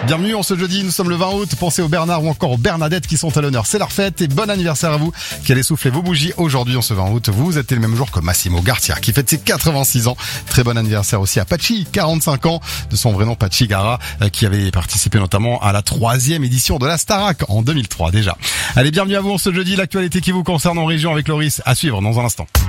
Bienvenue en ce jeudi, nous sommes le 20 août. Pensez aux Bernard ou encore aux Bernadettes qui sont à l'honneur. C'est leur fête et bon anniversaire à vous qui allez souffler vos bougies aujourd'hui en ce 20 août. Vous êtes le même jour que Massimo Garcia qui fête ses 86 ans. Très bon anniversaire aussi à Pachi, 45 ans, de son vrai nom Pachi Gara, qui avait participé notamment à la 3e édition de la Starac en 2003 déjà. Allez, bienvenue à vous en ce jeudi. L'actualité qui vous concerne en région avec Loris à suivre dans un instant.